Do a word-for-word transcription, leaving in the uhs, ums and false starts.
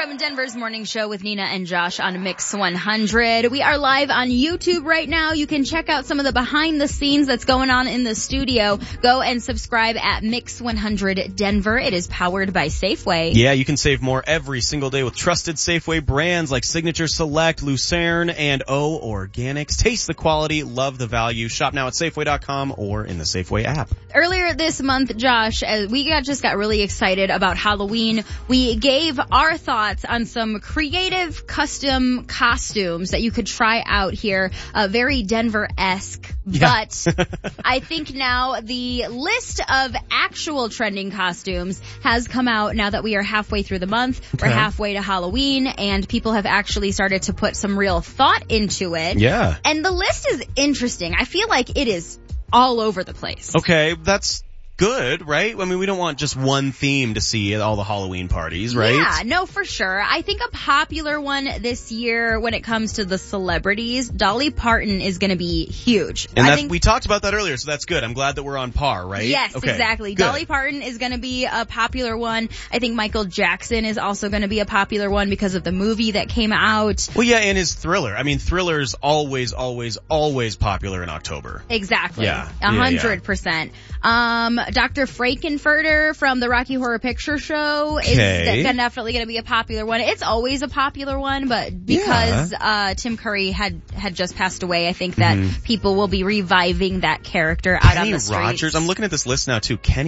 from Denver's Morning Show with Nina and Josh on Mix one hundred. We are live on YouTube right now. You can check out some of the behind the scenes that's going on in the studio. Go and subscribe at Mix one hundred Denver. It is powered by Safeway. Yeah, you can save more every single day with trusted Safeway brands like Signature Select, Lucerne, and O Organics. Taste the quality, love the value. Shop now at Safeway dot com or in the Safeway app. Earlier this month, Josh, uh, we got, just got really excited about Halloween. We gave our thoughts on some creative custom costumes that you could try out here. Uh, very Denver-esque. Yeah. But I think now the list of actual trending costumes has come out now that we are halfway through the month. Okay. We're halfway to Halloween, and people have actually started to put some real thought into it. Yeah. And the list is interesting. I feel like it is all over the place. Okay, that's good, right? I mean, we don't want just one theme to see at all the Halloween parties, right? Yeah, no, for sure. I think a popular one this year when it comes to the celebrities, Dolly Parton is going to be huge. And I that's, think, we talked about that earlier, so that's good. I'm glad that we're on par, right? Yes, okay, exactly. good. Dolly Parton is going to be a popular one. I think Michael Jackson is also going to be a popular one because of the movie that came out. Well, yeah, and his Thriller. I mean, Thriller's always, always, always popular in October. Exactly. Yeah. A yeah, hundred percent. Um, Doctor Frankenfurter from the Rocky Horror Picture Show is Okay. de- definitely going to be a popular one. It's always a popular one, but because uh Tim Curry had had just passed away, I think that Mm-hmm. people will be reviving that character out Kenny on the streets. Rogers. I'm looking at this list now too. Kenny